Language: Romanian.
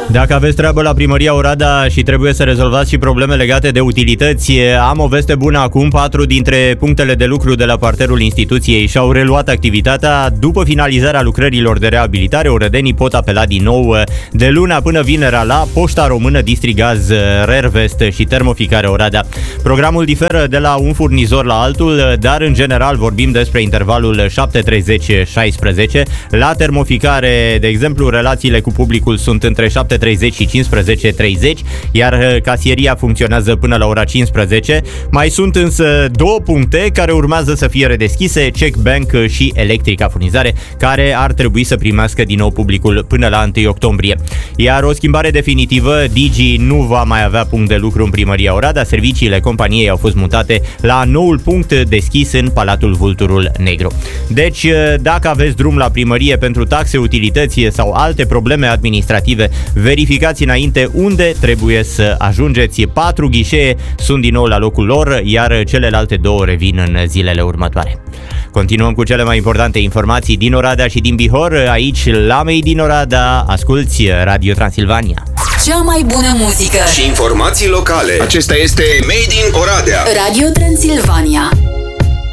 Dacă aveți treabă la Primăria Oradea și trebuie să rezolvați și probleme legate de utilități, am o veste bună acum. 4 dintre punctele de lucru de la parterul instituției și-au reluat activitatea. După finalizarea lucrărilor de reabilitare, orădenii pot apela din nou de luna până vinerea la Poșta Română, Distrigaz, Rervest și Termoficare Oradea. Programul diferă de la un furnizor la altul, dar în general vorbim despre intervalul 7:30-16. La Termoficare, de exemplu, relațiile cu publicul sunt între 7:30 și 15:30, iar casieria funcționează până la ora 15. Mai sunt însă 2 puncte care urmează să fie redeschise, Check Bank și Electrica Furnizare, care ar trebui să primească din nou publicul până la 1 octombrie. Iar o schimbare definitivă, Digi nu va mai avea punct de lucru în Primăria Oradea. Serviciile companiei au fost mutate la noul punct deschis în Palatul Vulturul Negru. Deci, dacă aveți drum la primărie pentru taxe, utilități sau alte probleme administrative, verificați înainte unde trebuie să ajungeți. 4 ghișee sunt din nou la locul lor, iar celelalte 2 revin în zilele următoare. Continuăm cu cele mai importante informații din Oradea și din Bihor. Aici, la Made din Oradea, asculți Radio Transilvania. Cea mai bună muzică și informații locale. Acesta este Made in Oradea. Radio Transilvania.